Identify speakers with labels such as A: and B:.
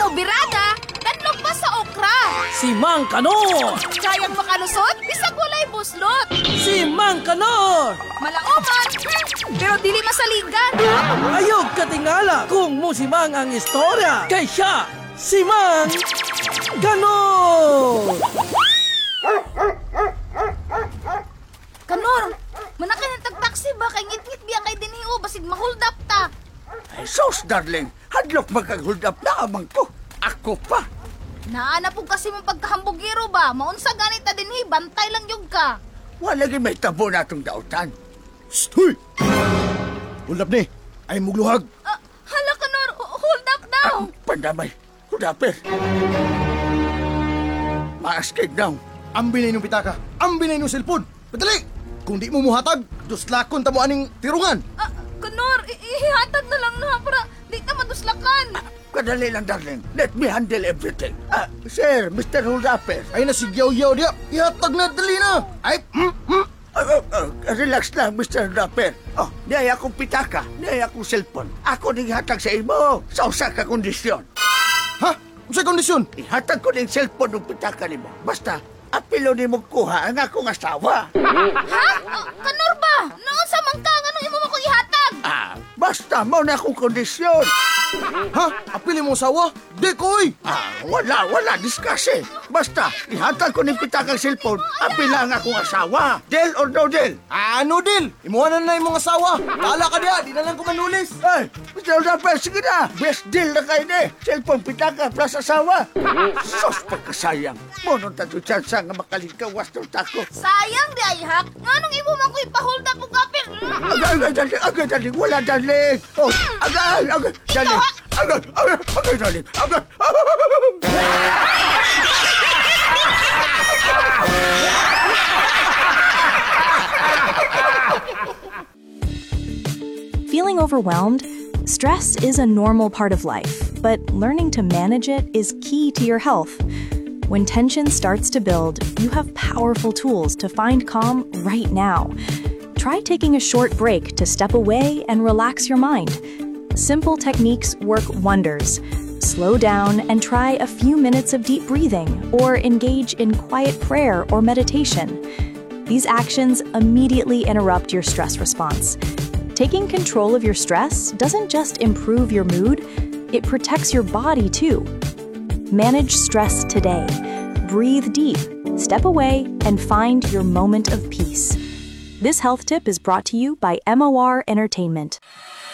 A: Ikaw birada, tanlog pa sa okra.
B: Si Mang Kanor!
A: Kayang makalusot, bisag walay buslot.
B: Si Mang Kanor!
A: Malaoman, pero dili masaligan.
B: Ayog katingala kung musimang ang istorya. Kay siya, si Mang Kanor!
A: Kanor, manakay ng tag-taxi ba kay ngit-ngit biya kay dinhiyo basig ma-hold up ta.
C: Ay, sos, darling. Hadlok magkag-hold up na amang ko. Ako pa.
A: Naana po kasi mong pagkahambugiro ba? Maunsa ganit ta dinhi, bantay lang yung ka.
C: Wala may tabo na itong dautan.
D: Stoy! Ulap ni, ay mugluhag.
A: Hala Kanor, hold up daw.
C: Pandamay. Hudaper. Maaskig daw.
D: Ambinay nung pitaka, ambinay nung cellphone. Padali! Kung di mo muhatag, duslakon tamo aning tirungan.
A: Kanor, ihatag na lang na para di na maduslakan.
C: Kadali lang, darling. Let me handle everything. Sir, Mr. Hudaper.
D: Ay nasigyaw-yaw diya, ihatag na, dali na. Ay,
C: Relax lang, Mr. Hudaper. Oh, niyaya akong pitaka. Niyaya akong cellphone. Ako ning hatag sa imo. Sa usa ka kondisyon.
D: Ha? Kung sa kondisyon?
C: Ihatag ko ning cellphone ng pitaka nimo. Basta, apilo ni mo kuha ang akong asawa.
A: Ha? Kanor ba? Noon sa mangka, anong imo mo ko ihatag?
C: Basta mo na akong kondisyon.
D: Ha? Apili mo sawa? Di koy!
C: Wala, diskase. Basta, ihatag ko ng pitakang cellphone, apila ang akong asawa. Deal or no deal?
D: Ano deal? Imuhanan na yung mga sawa. Kala ka diya, di na lang ko manulis.
C: Ay, Mr. Hudaper, sige na. Best deal na kayo ni. Cellphone, pitaka, plus asawa. Sos, pagkasayang. Monon tato tsansa nga makalingkawas ng tako.
A: Sayang di ay hak. Nganong imo man ko ipa-hold up og kapir?
C: Agad, darling. Wala, darling. Oh, agad, darling. Agad, darling. Agad.
E: Feeling overwhelmed? Stress is a normal part of life, but learning to manage it is key to your health. When tension starts to build, you have powerful tools to find calm right now. Try taking a short break to step away and relax your mind. Simple techniques work wonders. Slow down and try a few minutes of deep breathing or engage in quiet prayer or meditation. These actions immediately interrupt your stress response. Taking control of your stress doesn't just improve your mood, it protects your body too. Manage stress today. Breathe deep, step away, and find your moment of peace. This health tip is brought to you by MOR Entertainment.